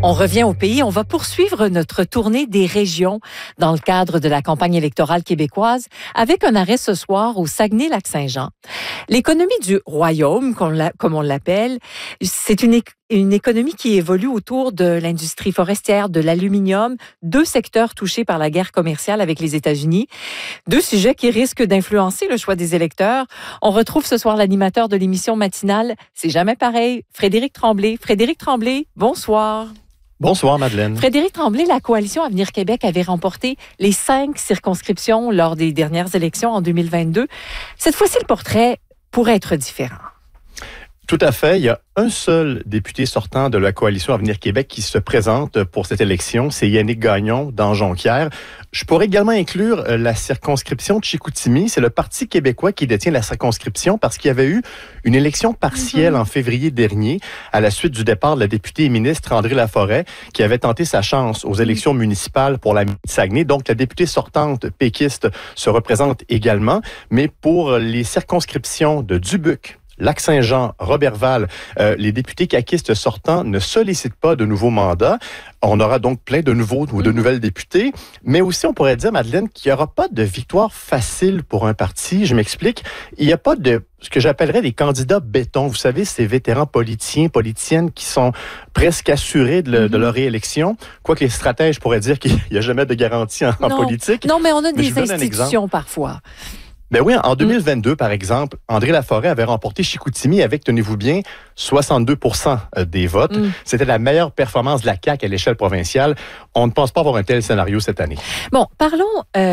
On revient au pays. On va poursuivre notre tournée des régions dans le cadre de la campagne électorale québécoise avec un arrêt ce soir au Saguenay-Lac-Saint-Jean. L'économie du royaume, comme on l'appelle, c'est une économie qui évolue autour de l'industrie forestière, de l'aluminium, deux secteurs touchés par la guerre commerciale avec les États-Unis, deux sujets qui risquent d'influencer le choix des électeurs. On retrouve ce soir l'animateur de l'émission matinale C'est jamais pareil, Frédéric Tremblay. Frédéric Tremblay, bonsoir. Bonsoir, Madeleine. Frédéric Tremblay, la coalition Avenir Québec avait remporté les 5 circonscriptions lors des dernières élections en 2022. Cette fois-ci, le portrait pourrait être différent. Tout à fait. Il y a un seul député sortant de la coalition Avenir Québec qui se présente pour cette élection. C'est Yannick Gagnon d'Jonquière. Je pourrais également inclure la circonscription de Chicoutimi. C'est le Parti québécois qui détient la circonscription parce qu'il y avait eu une élection partielle en février dernier à la suite du départ de la députée et ministre André Laforêt qui avait tenté sa chance aux élections municipales pour la Saguenay. Donc, la députée sortante péquiste se représente également. Mais pour les circonscriptions de Dubuque, Lac-Saint-Jean, Roberval, les députés caquistes sortants ne sollicitent pas de nouveaux mandats. On aura donc plein de nouveaux ou de nouvelles députés. Mais aussi, on pourrait dire, Madeleine, qu'il n'y aura pas de victoire facile pour un parti. Je m'explique. Il n'y a pas de ce que j'appellerais des candidats béton. Vous savez, ces vétérans politiciennes qui sont presque assurés de leur réélection. Quoique les stratèges pourraient dire qu'il n'y a jamais de garantie en politique. Non, mais on a des institutions parfois. Ben oui, en 2022, par exemple, André Laforêt avait remporté Chicoutimi avec, tenez-vous bien, 62% des votes. C'était la meilleure performance de la CAQ à l'échelle provinciale. On ne pense pas avoir un tel scénario cette année. Bon, parlons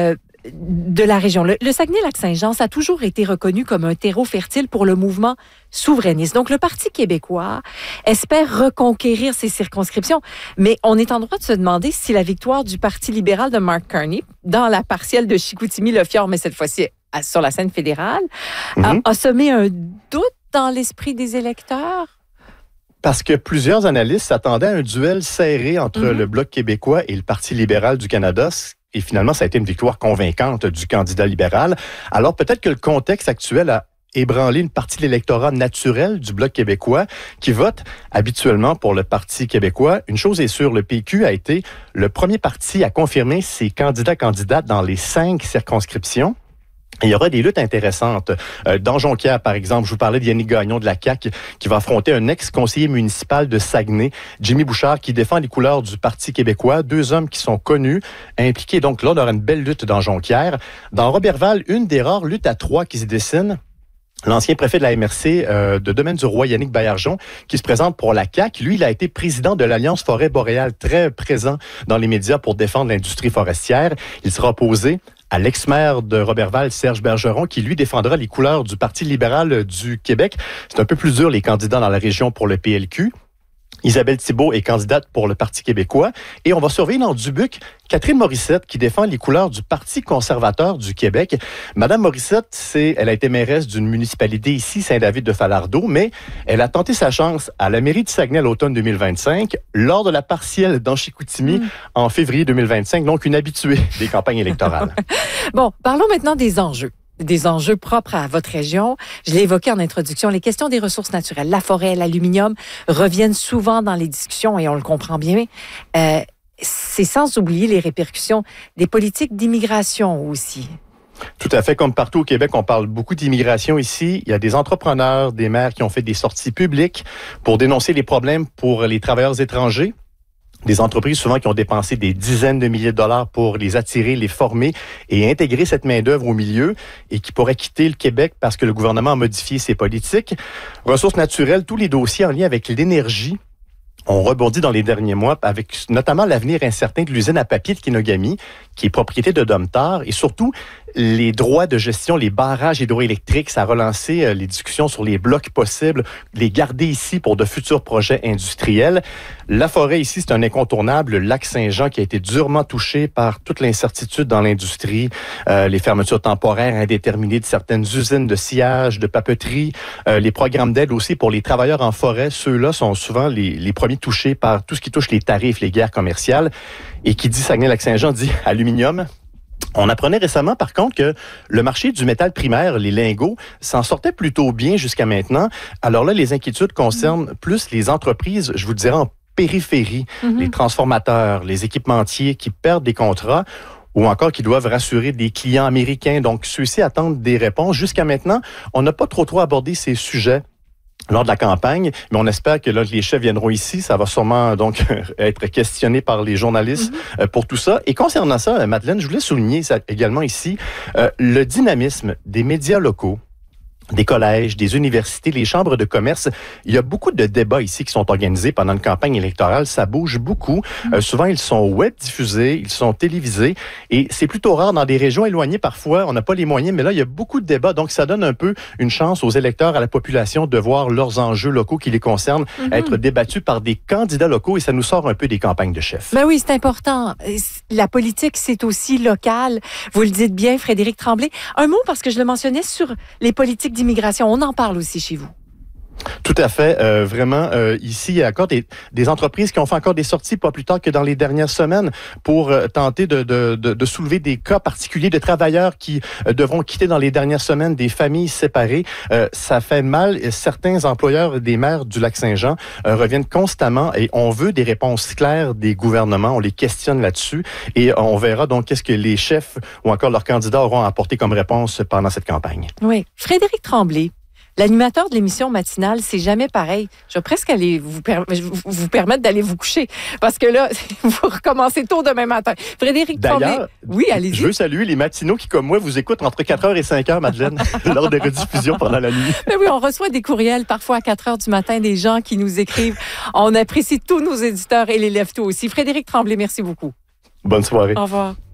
de la région. Le Saguenay-Lac-Saint-Jean, ça a toujours été reconnu comme un terreau fertile pour le mouvement souverainiste. Donc, le Parti québécois espère reconquérir ces circonscriptions, mais on est en droit de se demander si la victoire du Parti libéral de Mark Carney dans la partielle de Chicoutimi-Le-Fjord, mais cette fois-ci sur la scène fédérale, a semé un doute dans l'esprit des électeurs? Parce que plusieurs analystes s'attendaient à un duel serré entre le Bloc québécois et le Parti libéral du Canada. Et finalement, ça a été une victoire convaincante du candidat libéral. Alors peut-être que le contexte actuel a ébranlé une partie de l'électorat naturel du Bloc québécois qui vote habituellement pour le Parti québécois. Une chose est sûre, le PQ a été le premier parti à confirmer ses candidats-candidates dans les 5 circonscriptions. Il y aura des luttes intéressantes. Dans Jonquière, par exemple, je vous parlais de Yannick Gagnon de la CAQ qui va affronter un ex-conseiller municipal de Saguenay, Jimmy Bouchard, qui défend les couleurs du Parti québécois. 2 hommes qui sont connus, impliqués. Donc là, on aura une belle lutte dans Jonquière. Dans Roberval, une des rares luttes à 3 qui se dessine. L'ancien préfet de la MRC de Domaine-du-Roi, Yannick Baillargeon, qui se présente pour la CAQ. Lui, il a été président de l'Alliance Forêt Boréale, très présent dans les médias pour défendre l'industrie forestière. Il sera opposé à l'ex-maire de Roberval, Serge Bergeron, qui, lui, défendra les couleurs du Parti libéral du Québec. C'est un peu plus dur, les candidats dans la région pour le PLQ. Isabelle Thibault est candidate pour le Parti québécois. Et on va surveiller dans Dubuque Catherine Morissette, qui défend les couleurs du Parti conservateur du Québec. Madame Morissette, elle a été mairesse d'une municipalité ici, Saint-David-de-Falardeau, mais elle a tenté sa chance à la mairie de Saguenay à l'automne 2025, lors de la partielle dans Chicoutimi en février 2025, donc une habituée des campagnes électorales. Bon, parlons maintenant des enjeux. Des enjeux propres à votre région. Je l'ai évoqué en introduction, les questions des ressources naturelles, la forêt, l'aluminium reviennent souvent dans les discussions et on le comprend bien. C'est sans oublier les répercussions des politiques d'immigration aussi. Tout à fait. Comme partout au Québec, on parle beaucoup d'immigration ici. Il y a des entrepreneurs, des maires qui ont fait des sorties publiques pour dénoncer les problèmes pour les travailleurs étrangers. Des entreprises souvent qui ont dépensé des dizaines de milliers de dollars pour les attirer, les former et intégrer cette main-d'œuvre au milieu et qui pourraient quitter le Québec parce que le gouvernement a modifié ses politiques. Ressources naturelles, tous les dossiers en lien avec l'énergie ont rebondi dans les derniers mois, avec notamment l'avenir incertain de l'usine à papier de Kinogami, qui est propriété de Domtar, et surtout les droits de gestion, les barrages hydroélectriques. Ça a relancé les discussions sur les blocs possibles, les garder ici pour de futurs projets industriels. La forêt ici, c'est un incontournable. Le lac Saint-Jean qui a été durement touché par toute l'incertitude dans l'industrie, les fermetures temporaires indéterminées de certaines usines de sciage, de papeterie, les programmes d'aide aussi pour les travailleurs en forêt. Ceux-là sont souvent les premiers touchés par tout ce qui touche les tarifs, les guerres commerciales. Et qui dit Saguenay-Lac-Saint-Jean dit aluminium. On apprenait récemment, par contre, que le marché du métal primaire, les lingots, s'en sortait plutôt bien jusqu'à maintenant. Alors là, les inquiétudes concernent plus les entreprises, je vous dirais, en périphéries, les transformateurs, les équipementiers qui perdent des contrats ou encore qui doivent rassurer des clients américains. Donc, ceux-ci attendent des réponses. Jusqu'à maintenant, on n'a pas trop abordé ces sujets lors de la campagne, mais on espère que là, les chefs viendront ici. Ça va sûrement donc être questionné par les journalistes pour tout ça. Et concernant ça, Madeleine, je voulais souligner ça également ici, le dynamisme des médias locaux, des collèges, des universités, les chambres de commerce. Il y a beaucoup de débats ici qui sont organisés pendant une campagne électorale. Ça bouge beaucoup. Souvent, ils sont web diffusés, ils sont télévisés et c'est plutôt rare dans des régions éloignées. Parfois, on n'a pas les moyens, mais là, il y a beaucoup de débats. Donc, ça donne un peu une chance aux électeurs, à la population de voir leurs enjeux locaux qui les concernent être débattus par des candidats locaux et ça nous sort un peu des campagnes de chefs. Ben oui, c'est important. La politique, c'est aussi local. Vous le dites bien, Frédéric Tremblay. Un mot, parce que je le mentionnais, sur les politiques d'immigration. On en parle aussi chez vous. Tout à fait. Vraiment, ici, il y a encore des entreprises qui ont fait encore des sorties pas plus tard que dans les dernières semaines pour tenter de soulever des cas particuliers de travailleurs qui devront quitter dans les dernières semaines des familles séparées. Ça fait mal. Certains employeurs des maires du Lac-Saint-Jean reviennent constamment et on veut des réponses claires des gouvernements. On les questionne là-dessus et on verra donc qu'est-ce que les chefs ou encore leurs candidats auront apporté comme réponse pendant cette campagne. Oui. Frédéric Tremblay. L'animateur de l'émission matinale, c'est jamais pareil. Je vais presque aller vous permettre d'aller vous coucher parce que là, vous recommencez tôt demain matin. Frédéric Tremblay. Oui, allez-y. Je veux saluer les matinaux qui, comme moi, vous écoutent entre 4h et 5h, Madeleine, lors des rediffusions pendant la nuit. Mais oui, on reçoit des courriels parfois à 4h du matin, des gens qui nous écrivent. On apprécie tous nos éditeurs et les lève-tôt aussi. Frédéric Tremblay, merci beaucoup. Bonne soirée. Au revoir.